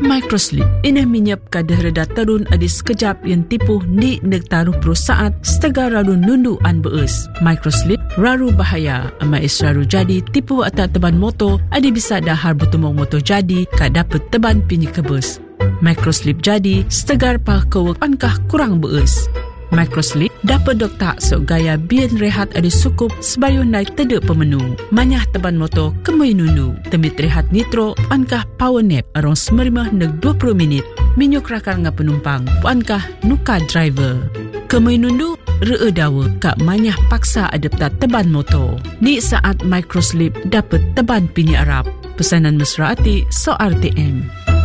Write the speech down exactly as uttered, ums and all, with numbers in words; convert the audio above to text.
Microslip ini minyap kadah reda terun adi sekejap yang tipu ni nek taruh perusahaan setega ralu nundu an beus. Microslip raru bahaya ama is raru jadi tipu atau teban motor adi bisa dahar bertumong motor jadi kak dapat teban pinyi kebus. Microslip jadi setegar pah kewek pankah kurang beus. Microslip dapat doktak sok gaya bian rehat adi sukup sebayun naik tedek pemenung. Manyah teban motor kemui nundu. Temit rehat nitro pankah power nap arong semerimah neg dua puluh minit. Minyuk rakar nga penumpang pankah nuka driver. Kemui nundu ree dawa kak manyah paksa adapta teban motor. Ni saat Microslip dapat teban pini Arab. Pesanan mesra ati so R T M.